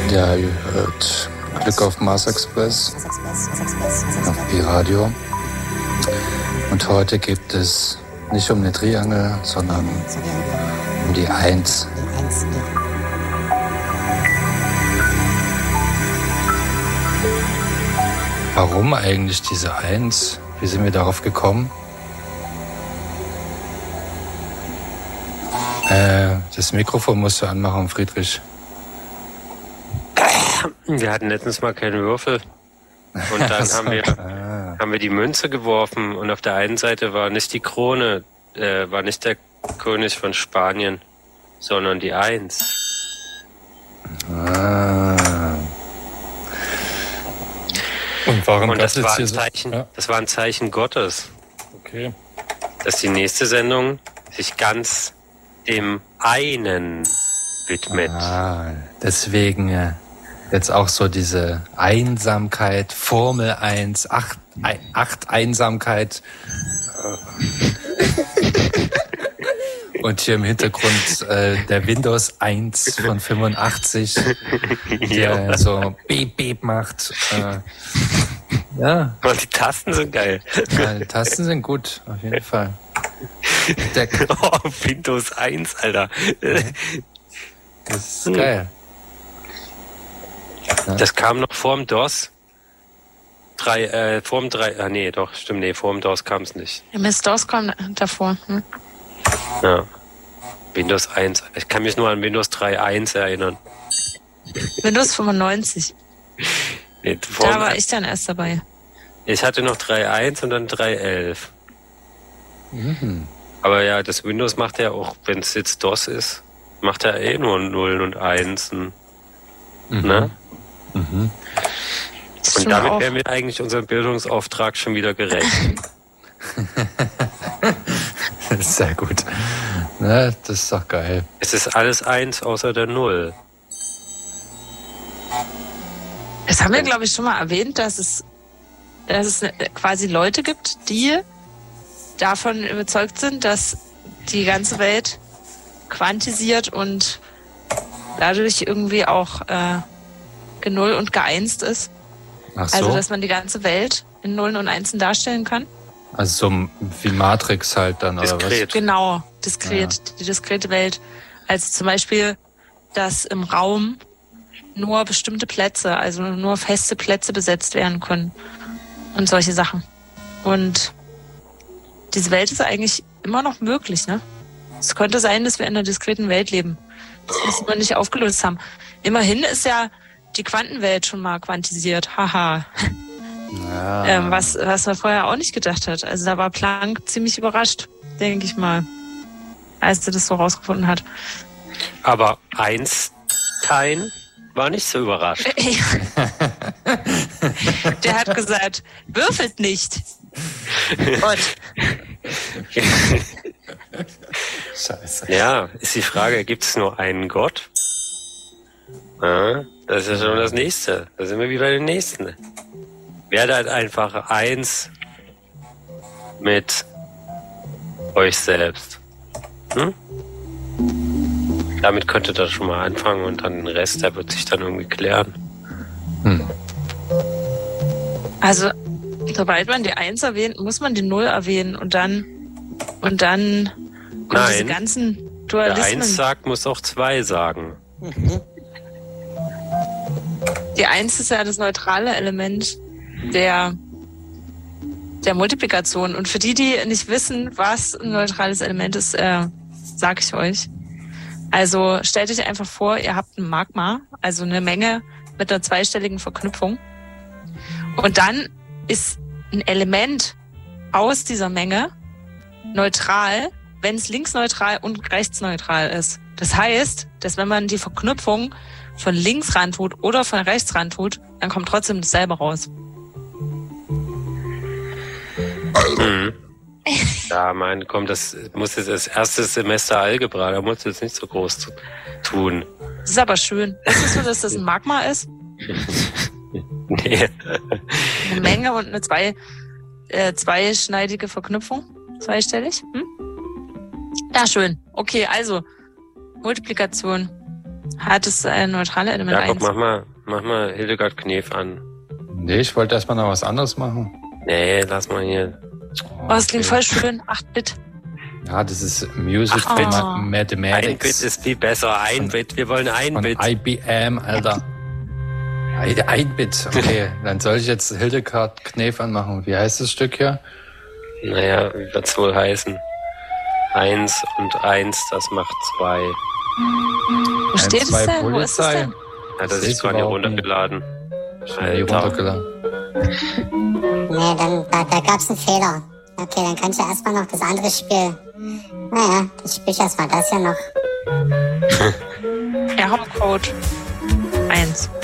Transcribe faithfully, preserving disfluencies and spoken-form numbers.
Ja, ihr hört Glück auf Mars Express auf Pi-Radio. Und heute geht es nicht um eine Triangel, sondern um die Eins. Warum eigentlich diese Eins? Wie sind wir darauf gekommen? Äh, das Mikrofon musst du anmachen, Friedrich. Wir hatten letztens mal keinen Würfel. Und dann haben wir, ah. haben wir die Münze geworfen und auf der einen Seite war nicht die Krone, äh, war nicht der König von Spanien, sondern die Eins. Ah. Und warum und das, das, war jetzt ein Zeichen, ja? das war ein Zeichen Gottes. Okay. Dass die nächste Sendung sich ganz dem einen widmet. Ah, deswegen äh, jetzt auch so diese Einsamkeit, Formel eins, acht, ein, acht Einsamkeit. Und hier im Hintergrund äh, der Windows eins von fünfundachtzig, der ja. so Beep Beep macht. Äh, ja. Und die Tasten sind geil. Ja, die Tasten sind gut, auf jeden Fall. Der oh, Windows eins, Alter. Das ist geil. Ja. Das kam noch vorm DOS. Drei, äh, vorm drei, ah nee, doch, stimmt, nee, vorm DOS kam es nicht. Ja, Miss DOS kam davor. Hm? Ja. Windows eins. Ich kann mich nur an Windows drei Punkt eins erinnern. Windows fünfundneunzig. Nee, da war ich dann erst dabei. Ich hatte noch drei Punkt eins und dann drei Punkt elf. Mhm. Aber ja, das Windows macht ja auch, wenn es jetzt DOS ist, macht er eh nur Nullen und Einsen. Mhm. Ne? Mhm. Und damit wären wir eigentlich unserem Bildungsauftrag schon wieder gerecht. Sehr gut. Ne, das ist doch geil. Es ist alles eins außer der Null. Das haben wir, glaube ich, schon mal erwähnt, dass es, dass es quasi Leute gibt, die davon überzeugt sind, dass die ganze Welt quantisiert und dadurch irgendwie auch äh, genull und geeinst ist. Ach so. Also, dass man die ganze Welt in Nullen und Einsen darstellen kann. Also so wie Matrix halt dann, oder diskret. was? Genau, diskret, ja. Die diskrete Welt. Also zum Beispiel, dass im Raum nur bestimmte Plätze, also nur feste Plätze besetzt werden können. Und solche Sachen. Und diese Welt ist eigentlich immer noch möglich, ne? Es könnte sein, dass wir in einer diskreten Welt leben. Das müssen wir nicht aufgelöst haben. Immerhin ist ja die Quantenwelt schon mal quantisiert. Haha. Ja. Ähm, was, was man vorher auch nicht gedacht hat. Also da war Planck ziemlich überrascht, denke ich mal, als er das so rausgefunden hat. Aber Einstein war nicht so überrascht. Der hat gesagt, würfelt nicht. Und Scheiße. Ja, ist die Frage, gibt es nur einen Gott? Ja, das ist ja schon das Nächste. Da sind wir wie bei den Nächsten. Werdet halt einfach eins mit euch selbst. Hm? Damit könnte das schon mal anfangen und dann den Rest, der wird sich dann irgendwie klären. Hm. Also, sobald man die Eins erwähnt, muss man die Null erwähnen und dann und dann kommen diese ganzen Wer Dualismen. eins sagt, muss auch zwei sagen. Mhm. Die Eins ist ja das neutrale Element der, der Multiplikation. Und für die, die nicht wissen, was ein neutrales Element ist, äh, sage ich euch. Also stellt euch einfach vor, ihr habt ein Magma, also eine Menge mit einer zweistelligen Verknüpfung. Und dann ist ein Element aus dieser Menge neutral, wenn es linksneutral und rechtsneutral ist. Das heißt, dass wenn man die Verknüpfung von links ran tut oder von rechts ran tut, dann kommt trotzdem dasselbe raus. Mhm. Ja, mein, komm, das muss jetzt das erste Semester Algebra, da musst du jetzt nicht so groß tun. Das ist aber schön. Ist es so, dass das ein Magma ist? Nee. Eine Menge und eine zwei, äh, zweischneidige Verknüpfung? Zweistellig? Hm? Ja, schön. Okay, also Multiplikation Hat das äh, neutrale Element Jakob, eins? mach mal, mach mal Hildegard Knef an. Nee, ich wollte erstmal noch was anderes machen. Nee, lass mal hier. Oh, das klingt voll schön. acht Bit. Ja, das ist Music Ach, for oh. Ma- Ein Bit Mathematics. ist viel besser. Ein Bit. Wir wollen ein Von Bit. I B M, Alter. Ein ein Bit. Okay, dann soll ich jetzt Hildegard Knef anmachen. Wie heißt das Stück hier? Naja, wie wird's wohl heißen? Eins und eins, das macht zwei. Wo steht es zwei denn? Wo ist es Polizei. denn? Ja, das Das ist ist zwar nicht überhaupt nicht. runtergeladen. Schon die runtergeladen. Nee, dann, da, da gab's einen Fehler. Okay, dann kann ich ja erstmal noch das andere Spiel. Naja, dann spiel ich erstmal das ja noch. Ja, Hauptcode eins.